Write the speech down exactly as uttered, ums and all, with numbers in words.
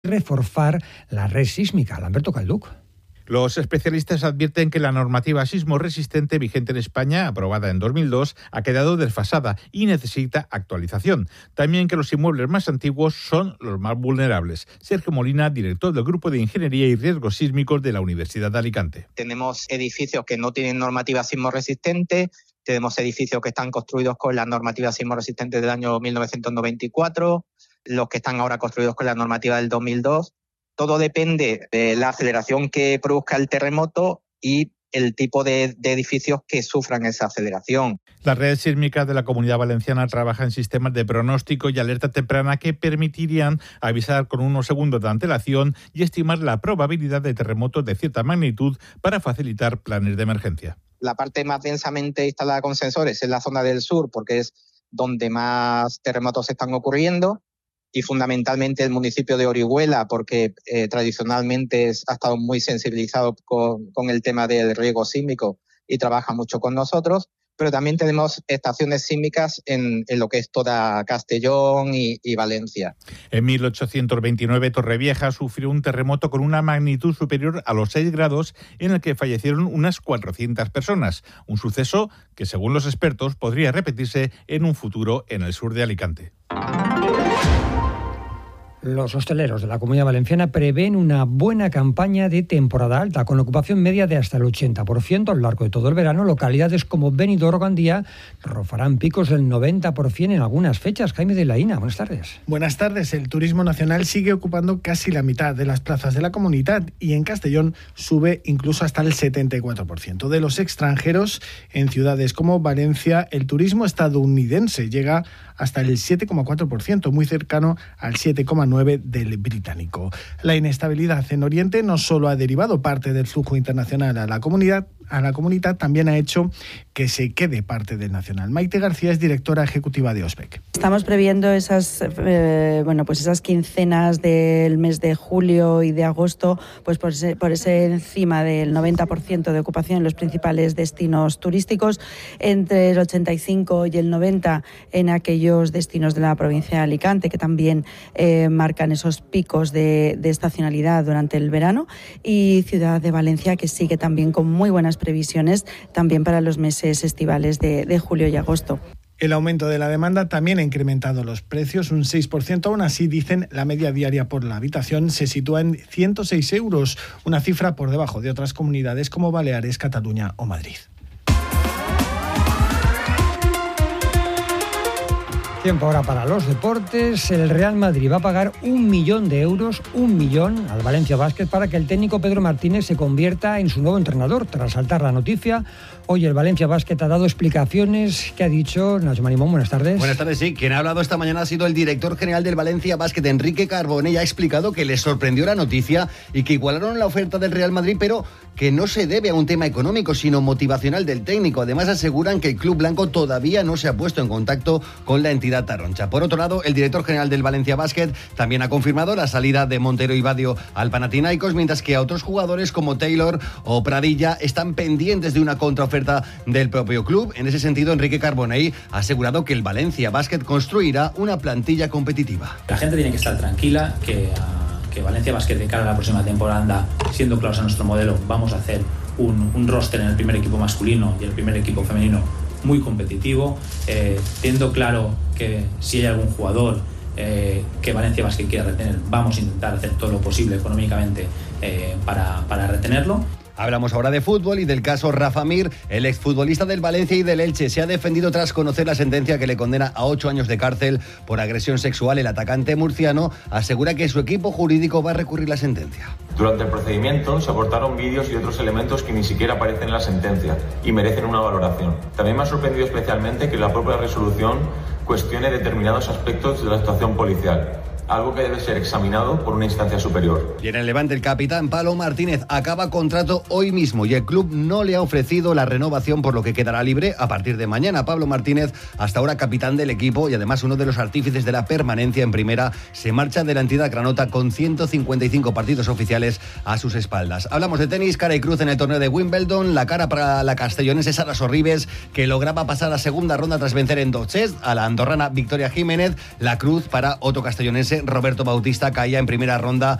reforzar la red sísmica. Lamberto Calduc. Los especialistas advierten que la normativa sismo resistente vigente en España, aprobada en dos mil dos, ha quedado desfasada y necesita actualización. También que los inmuebles más antiguos son los más vulnerables. Sergio Molina, director del Grupo de Ingeniería y Riesgos Sísmicos de la Universidad de Alicante. Tenemos edificios que no tienen normativa sismo resistente, tenemos edificios que están construidos con la normativa sismo resistente del año mil novecientos noventa y cuatro, los que están ahora construidos con la normativa del dos mil dos. Todo depende de la aceleración que produzca el terremoto y el tipo de, de edificios que sufran esa aceleración. La red sísmica de la Comunidad Valenciana trabaja en sistemas de pronóstico y alerta temprana que permitirían avisar con unos segundos de antelación y estimar la probabilidad de terremotos de cierta magnitud para facilitar planes de emergencia. La parte más densamente instalada con sensores es la zona del sur, porque es donde más terremotos están ocurriendo. Y fundamentalmente el municipio de Orihuela, porque eh, tradicionalmente es, ha estado muy sensibilizado con, con el tema del riesgo sísmico y trabaja mucho con nosotros, pero también tenemos estaciones sísmicas en, en lo que es toda Castellón y, y Valencia. En mil ochocientos veintinueve, Torrevieja sufrió un terremoto con una magnitud superior a los seis grados en el que fallecieron unas cuatrocientas personas, un suceso que, según los expertos, podría repetirse en un futuro en el sur de Alicante. Los hosteleros de la Comunidad Valenciana prevén una buena campaña de temporada alta, con ocupación media de hasta el ochenta por ciento a lo largo de todo el verano. Localidades como Benidorm o Gandía rozarán picos del noventa por ciento en algunas fechas. Jaime de la Ina, buenas tardes. Buenas tardes. El turismo nacional sigue ocupando casi la mitad de las plazas de la comunidad y en Castellón sube incluso hasta el setenta y cuatro por ciento. De los extranjeros, en ciudades como Valencia, el turismo estadounidense llega hasta el siete coma cuatro por ciento, muy cercano al siete coma nueve por ciento del británico. La inestabilidad en Oriente no solo ha derivado parte del flujo internacional a la comunidad, a la comunidad también ha hecho que se quede parte del nacional. Maite García es directora ejecutiva de OSPEC. Estamos previendo esas, eh, bueno, pues esas quincenas del mes de julio y de agosto, pues por ese, por ese encima del noventa por ciento de ocupación en los principales destinos turísticos, entre el ochenta y cinco y el noventa en aquellos destinos de la provincia de Alicante, que también eh, marcan esos picos de, de estacionalidad durante el verano, y Ciudad de Valencia, que sigue también con muy buenas previsiones también para los meses estivales de, de julio y agosto. El aumento de la demanda también ha incrementado los precios un seis por ciento. Aún así, dicen, la media diaria por la habitación se sitúa en ciento seis euros, una cifra por debajo de otras comunidades como Baleares, Cataluña o Madrid. Tiempo ahora para los deportes. El Real Madrid va a pagar un millón de euros, un millón al Valencia Basket para que el técnico Pedro Martínez se convierta en su nuevo entrenador. Tras saltar la noticia, hoy el Valencia Basket ha dado explicaciones. ¿Qué ha dicho Nacho Marimón? Buenas tardes. Buenas tardes, sí. Quien ha hablado esta mañana ha sido el director general del Valencia Basket, Enrique Carbonell. Ha explicado que les sorprendió la noticia y que igualaron la oferta del Real Madrid, pero que no se debe a un tema económico, sino motivacional del técnico. Además, aseguran que el club blanco todavía no se ha puesto en contacto con la entidad taroncha. Por otro lado, el director general del Valencia Basket también ha confirmado la salida de Montero y Badio al Panathinaikos, mientras que a otros jugadores como Taylor o Pradilla están pendientes de una contraoferta del propio club. En ese sentido, Enrique Carbonell ha asegurado que el Valencia Basket construirá una plantilla competitiva. La gente tiene que estar tranquila, que, uh, que Valencia Basket de cara a la próxima temporada anda siendo claros a nuestro modelo. Vamos a hacer un, un roster en el primer equipo masculino y el primer equipo femenino muy competitivo, eh, teniendo claro que si hay algún jugador eh, que Valencia Basket quiera retener, vamos a intentar hacer todo lo posible económicamente eh, para, para retenerlo. Hablamos ahora de fútbol y del caso Rafa Mir. El exfutbolista del Valencia y del Elche se ha defendido tras conocer la sentencia que le condena a ocho años de cárcel por agresión sexual. El atacante murciano asegura que su equipo jurídico va a recurrir la sentencia. Durante el procedimiento se aportaron vídeos y otros elementos que ni siquiera aparecen en la sentencia y merecen una valoración. También me ha sorprendido especialmente que la propia resolución cuestione determinados aspectos de la actuación policial, algo que debe ser examinado por una instancia superior. Y en el Levante, el capitán Pablo Martínez acaba contrato hoy mismo y el club no le ha ofrecido la renovación, por lo que quedará libre a partir de mañana. Pablo Martínez, hasta ahora capitán del equipo y además uno de los artífices de la permanencia en primera, se marcha de la entidad granota con ciento cincuenta y cinco partidos oficiales a sus espaldas. Hablamos de tenis, cara y cruz en el torneo de Wimbledon. La cara para la castellonense Sara Sorribes, que lograba pasar a segunda ronda tras vencer en dos sets a la andorrana Victoria Jiménez. La cruz para otro castellonense, Roberto Bautista caía en primera ronda